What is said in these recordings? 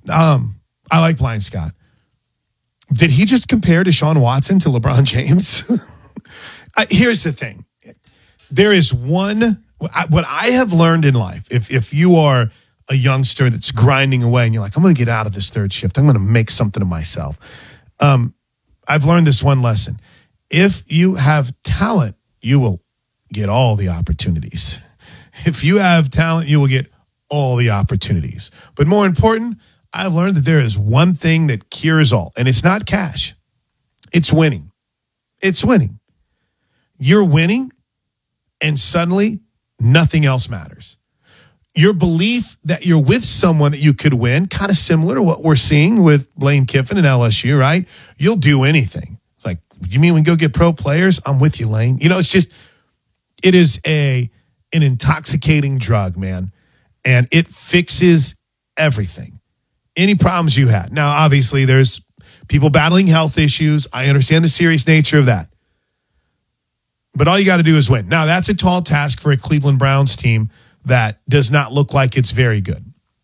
I like Blind Scott. Did he just compare Deshaun Watson to LeBron James? Here's the thing. There is what I have learned in life, if you are a youngster that's grinding away and you're like, I'm going to get out of this third shift. I'm going to make something of myself. I've learned this one lesson. If you have talent, you will get all the opportunities. If you have talent, you will get all the opportunities. But more important, I've learned that there is one thing that cures all, and it's not cash. It's winning. It's winning. You're winning, and suddenly nothing else matters. Your belief that you're with someone that you could win, kind of similar to what we're seeing with Lane Kiffin and LSU, right? You'll do anything. It's like, you mean we go get pro players? I'm with you, Lane. You know, it is an intoxicating drug, man, and it fixes everything. Any problems you had. Now, obviously, there's people battling health issues. I understand the serious nature of that. But all you got to do is win. Now, that's a tall task for a Cleveland Browns team that does not look like it's very good.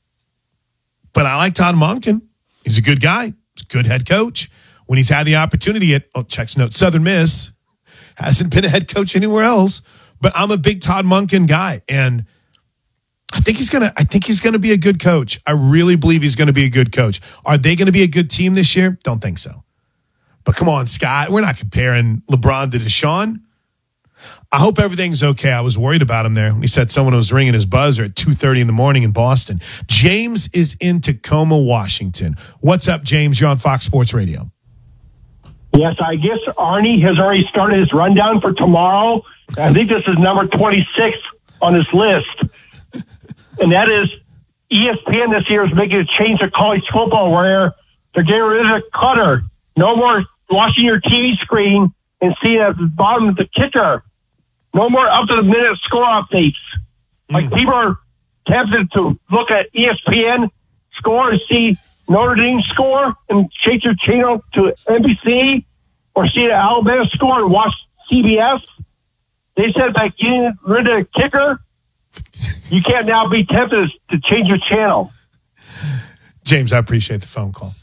But I like Todd Monken. He's a good guy. He's a good head coach. When he's had the opportunity at, checks note, Southern Miss, hasn't been a head coach anywhere else. But I'm a big Todd Monken guy, and I think he's gonna be a good coach. I really believe he's gonna be a good coach. Are they gonna be a good team this year? Don't think so. But come on, Scott, we're not comparing LeBron to Deshaun. I hope everything's okay. I was worried about him there. He said someone was ringing his buzzer at 2:30 in the morning in Boston. James is in Tacoma, Washington. What's up, James? You're on Fox Sports Radio. Yes, I guess Arnie has already started his rundown for tomorrow. I think this is number 26 on his list. And that is ESPN this year is making a change to college football where they're getting rid of the cutter. No more watching your TV screen and seeing at the bottom of the kicker. No more up-to-the-minute score updates. Like people are tempted to look at ESPN score and see Notre Dame score and change your channel to NBC or see the Alabama score and watch CBS. They said by getting rid of the kicker, you can't now be tempted to change your channel. James, I appreciate the phone call.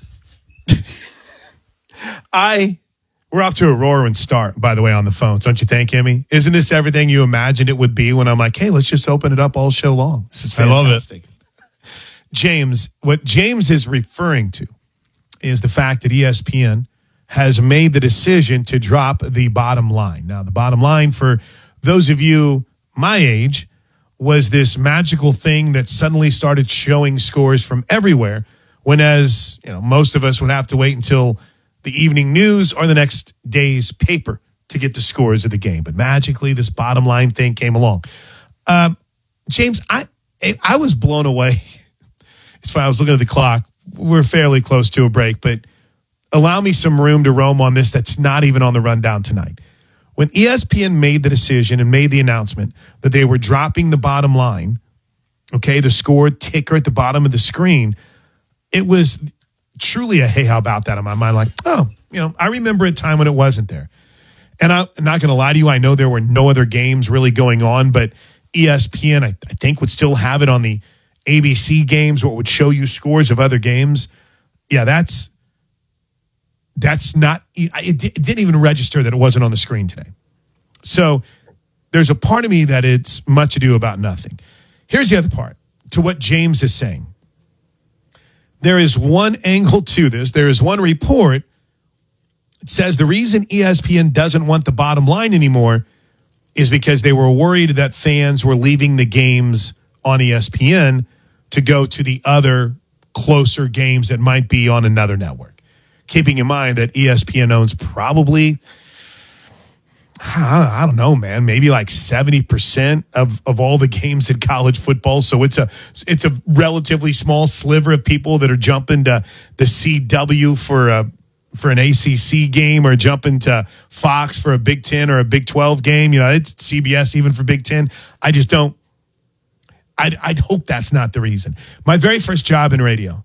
We're off to a roaring start, by the way, on the phones. Don't you think, Emmy? Isn't this everything you imagined it would be when I'm like, hey, let's just open it up all show long? This is fantastic. I love it. James, what James is referring to is the fact that ESPN has made the decision to drop the bottom line. Now, the bottom line, for those of you my age, was this magical thing that suddenly started showing scores from everywhere, when, as you know, most of us would have to wait until the evening news or the next day's paper to get the scores of the game. But magically, this bottom line thing came along. James, I was blown away. It's fine. I was looking at the clock. We're fairly close to a break, but allow me some room to roam on this that's not even on the rundown tonight. When ESPN made the decision and made the announcement that they were dropping the bottom line, okay, the score ticker at the bottom of the screen, it was truly a hey, how about that in my mind? Like, oh, you know, I remember a time when it wasn't there. And I'm not going to lie to you. I know there were no other games really going on, but ESPN, I think, would still have it on the ABC games, or it would show you scores of other games. Yeah, that's not, it didn't even register that it wasn't on the screen today. So there's a part of me that it's much ado about nothing. Here's the other part to what James is saying. There is one angle to this. There is one report. It says the reason ESPN doesn't want the bottom line anymore is because they were worried that fans were leaving the games on ESPN to go to the other closer games that might be on another network. Keeping in mind that ESPN owns probably, I don't know, man, maybe like 70% of all the games in college football. So it's a relatively small sliver of people that are jumping to the CW for an ACC game, or jumping to Fox for a Big 10 or a Big 12 game. You know, it's CBS even for Big 10. I just don't. I'd hope that's not the reason. My very first job in radio,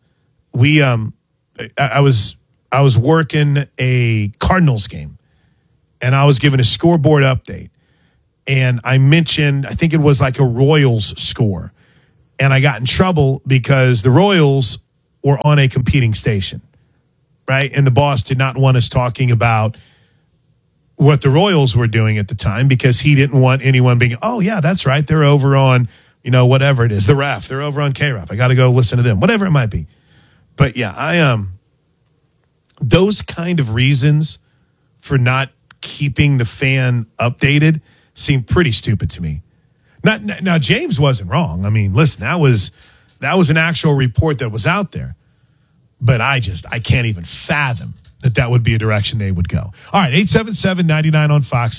I was working a Cardinals game, and I was given a scoreboard update, and I mentioned, I think it was like a Royals score, and I got in trouble because the Royals or on a competing station, right? And the boss did not want us talking about what the Royals were doing at the time because he didn't want anyone being, oh, yeah, that's right. They're over on, whatever it is, the Ref. They're over on KREF. I got to go listen to them, whatever it might be. But, yeah, those kind of reasons for not keeping the fan updated seem pretty stupid to me. Now, James wasn't wrong. I mean, listen, that was an actual report that was out there. But I can't even fathom that would be a direction they would go. All right, 877-99 on Fox,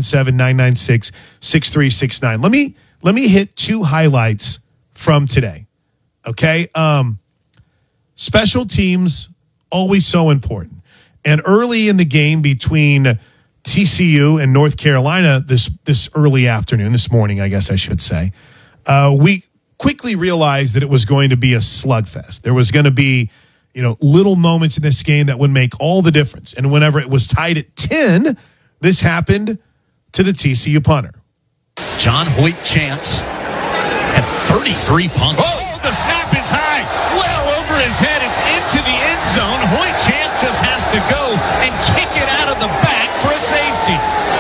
877-996-6369. Let me hit two highlights from today, okay? Special teams, always so important. And early in the game between TCU and North Carolina this early afternoon, this morning, I guess I should say, we quickly realized that it was going to be a slugfest. There was going to be little moments in this game that would make all the difference. And whenever it was tied at 10, this happened to the TCU punter. John Hoyt Chance had 33 punts. Oh, the snap is high. Well over his head. It's into the end zone. Hoyt Chance just has to go and kick it out of the back for a safety.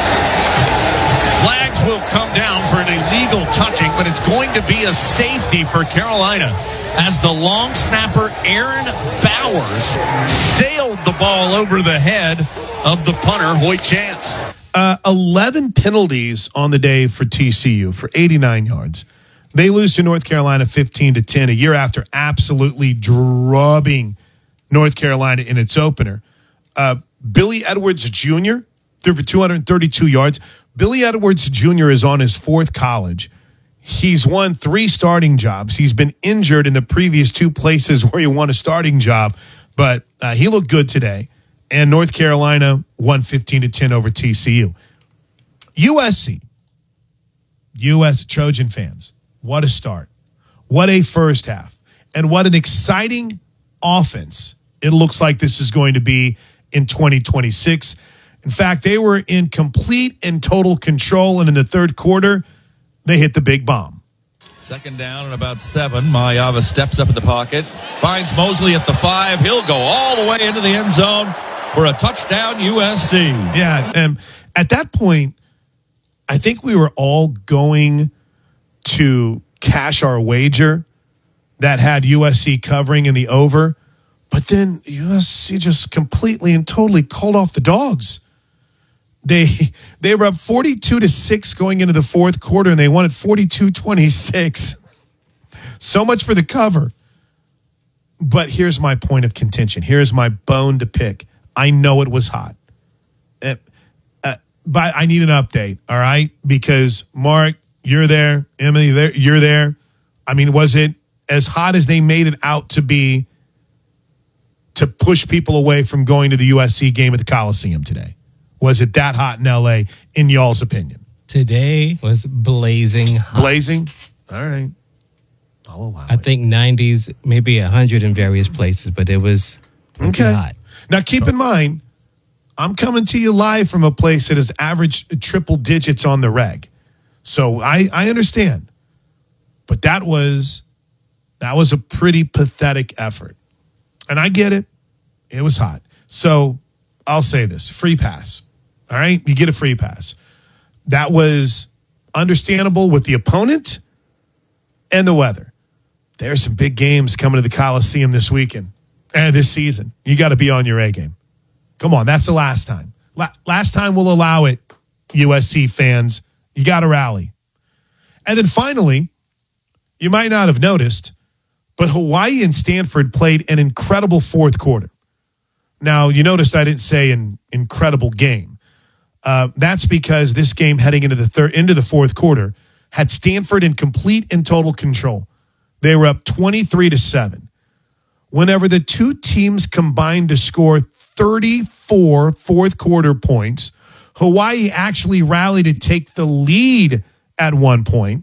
Flags will come down for an illegal touching, but it's going to be a safety for Carolina as the long snapper Aaron Bowers sailed the ball over the head of the punter, Hoyt Chance. 11 penalties on the day for TCU for 89 yards. They lose to North Carolina 15-10 a year after absolutely drubbing North Carolina in its opener. Billy Edwards Jr. threw for 232 yards. Billy Edwards Jr. is on his fourth college. He's won 3 starting jobs. He's been injured in the previous 2 places where he won a starting job, but he looked good today. And North Carolina won 15-10 over TCU. USC, U.S. Trojan fans, what a start. What a first half. And what an exciting offense it looks like this is going to be in 2026. In fact, they were in complete and total control, and in the third quarter, they hit the big bomb. Second down and about 7. Mayava steps up in the pocket, finds Mosley at the 5. He'll go all the way into the end zone for a touchdown, USC. Yeah, and at that point, I think we were all going to cash our wager that had USC covering in the over, but then USC just completely and totally called off the dogs. They were up 42-6 going into the fourth quarter, and they won at 42-26. So much for the cover. But here's my point of contention. Here's my bone to pick. I know it was hot. But I need an update, all right? Because, Mark, you're there. Emily, you're there. I mean, was it as hot as they made it out to be to push people away from going to the USC game at the Coliseum today? Was it that hot in L.A., in y'all's opinion? Today was blazing hot. Blazing? All right. I'll allow it. I think 90s, maybe 100 in various places, but it was okay. hot. Now, keep in mind, I'm coming to you live from a place that has averaged triple digits on the reg. So I understand. But that was a pretty pathetic effort. And I get it. It was hot. So I'll say this, free pass. All right? You get a free pass. That was understandable with the opponent and the weather. There's some big games coming to the Coliseum this weekend and this season. You got to be on your A game. Come on, that's the last time. Last time we'll allow it, USC fans. You got to rally. And then finally, you might not have noticed, but Hawaii and Stanford played an incredible fourth quarter. Now, you noticed I didn't say an incredible game. That's because this game heading into the fourth quarter had Stanford in complete and total control. They were up 23-7. Whenever the two teams combined to score 34 fourth quarter points, Hawaii actually rallied to take the lead at one point.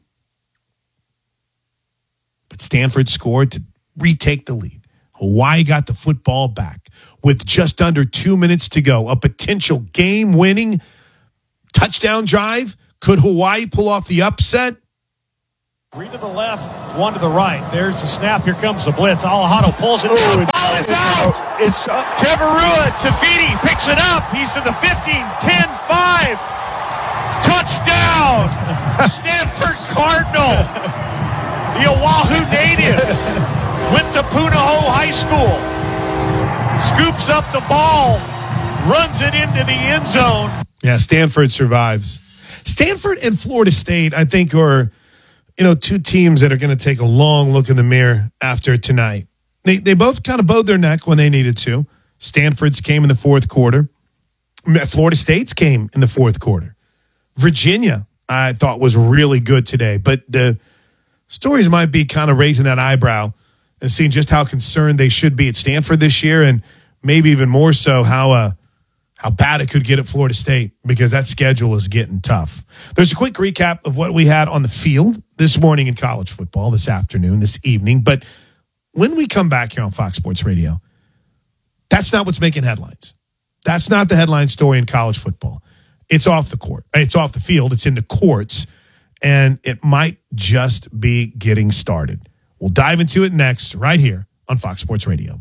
But Stanford scored to retake the lead. Hawaii got the football back with just under 2 minutes to go. A potential game-winning touchdown drive. Could Hawaii pull off the upset? 3 to the left, 1 to the right. There's the snap. Here comes the blitz. Alejandro pulls it. Ball is out. It's Chavarua. Tafiti picks it up. He's to the 15, 10, 5. Touchdown. Stanford Cardinal. The Oahu native went to Punahou High School. Scoops up the ball. Runs it into the end zone. Yeah, Stanford survives. Stanford and Florida State, I think, are two teams that are going to take a long look in the mirror after tonight. They both kind of bowed their neck when they needed to. Stanford's came in the fourth quarter. Florida State's came in the fourth quarter. Virginia, I thought, was really good today. But the stories might be kind of raising that eyebrow and seeing just how concerned they should be at Stanford this year, and maybe even more so how bad it could get at Florida State, because that schedule is getting tough. There's a quick recap of what we had on the field this morning in college football, this afternoon, this evening. But when we come back here on Fox Sports Radio, that's not what's making headlines. That's not the headline story in college football. It's off the court. It's off the field. It's in the courts. And it might just be getting started. We'll dive into it next right here on Fox Sports Radio.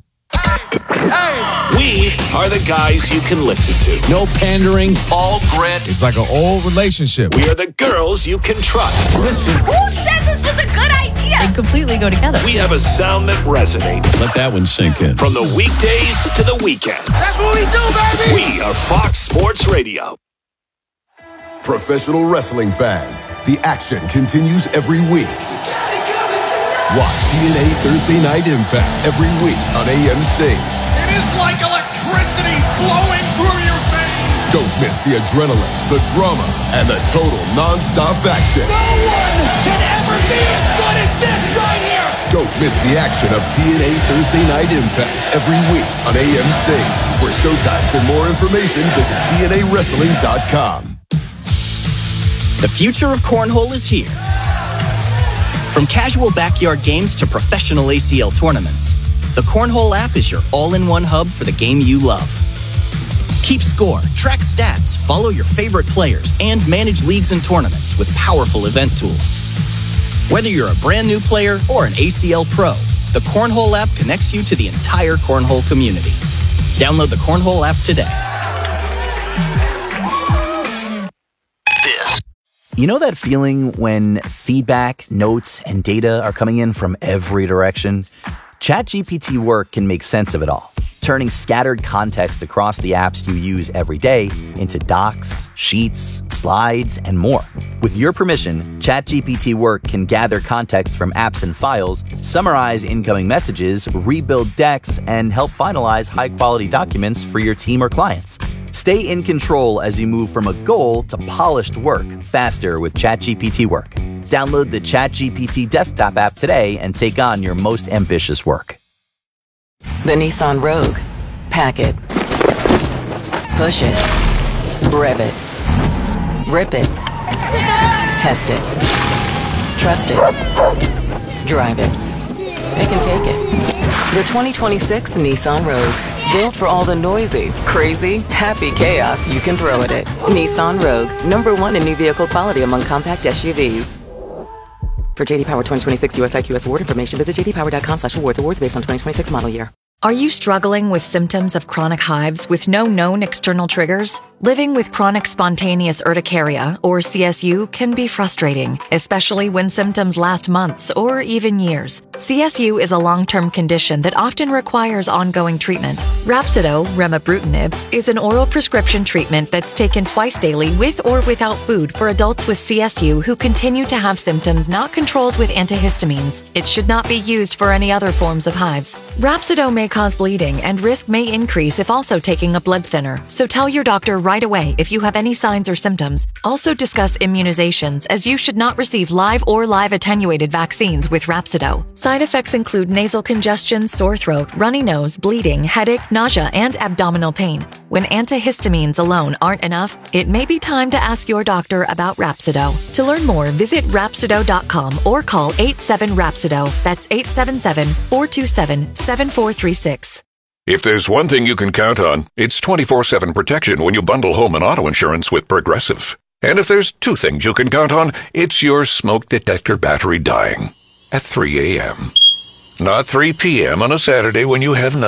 We are the guys you can listen to. No pandering, all grit. It's like an old relationship. We are the girls you can trust. Listen. Who said this was a good idea? They completely go together. We have a sound that resonates. Let that one sink in. From the weekdays to the weekends. That's what we do, baby! We are Fox Sports Radio. Professional wrestling fans, the action continues every week. Watch TNA Thursday Night Impact every week on AMC. It is like electricity flowing through your veins. Don't miss the adrenaline, the drama, and the total non-stop action. No one can ever be as good as this right here. Don't miss the action of TNA Thursday Night Impact every week on AMC. For showtimes and more information, visit TNAWrestling.com. The future of cornhole is here. From casual backyard games to professional ACL tournaments, the Cornhole app is your all-in-one hub for the game you love. Keep score, track stats, follow your favorite players, and manage leagues and tournaments with powerful event tools. Whether you're a brand new player or an ACL pro, the Cornhole app connects you to the entire cornhole community. Download the Cornhole app today. You know that feeling when feedback, notes, and data are coming in from every direction? ChatGPT Work can make sense of it all, turning scattered context across the apps you use every day into docs, sheets, slides, and more. With your permission, ChatGPT Work can gather context from apps and files, summarize incoming messages, rebuild decks, and help finalize high-quality documents for your team or clients. Stay in control as you move from a goal to polished work faster with ChatGPT Work. Download the ChatGPT desktop app today and take on your most ambitious work. The Nissan Rogue. Pack it. Push it. Rev it. Rip it. Test it. Trust it. Drive it. Pick and take it. The 2026 Nissan Rogue. Built for all the noisy, crazy, happy chaos you can throw at it. Nissan Rogue. #1 in new vehicle quality among compact SUVs. For JD Power 2026 US IQS award information, visit jdpower.com/awards. Awards based on 2026 model year. Are you struggling with symptoms of chronic hives with no known external triggers? Living with chronic spontaneous urticaria, or CSU, can be frustrating, especially when symptoms last months or even years. CSU is a long-term condition that often requires ongoing treatment. Rhapsido, remibrutinib, is an oral prescription treatment that's taken twice daily with or without food for adults with CSU who continue to have symptoms not controlled with antihistamines. It should not be used for any other forms of hives. Rhapsido may cause bleeding and risk may increase if also taking a blood thinner, so tell your doctor right away if you have any signs or symptoms. Also discuss immunizations, as you should not receive live or live attenuated vaccines with Rhapsido. Side effects include nasal congestion, sore throat, runny nose, bleeding, headache, nausea, and abdominal pain. When antihistamines alone aren't enough, it may be time to ask your doctor about Rhapsido. To learn more, visit Rhapsido.com or call 87-RHAPSIDO. That's 877-427-7436. If there's one thing you can count on, it's 24/7 protection when you bundle home and auto insurance with Progressive. And if there's two things you can count on, it's your smoke detector battery dying at 3 a.m. Not 3 p.m. on a Saturday when you have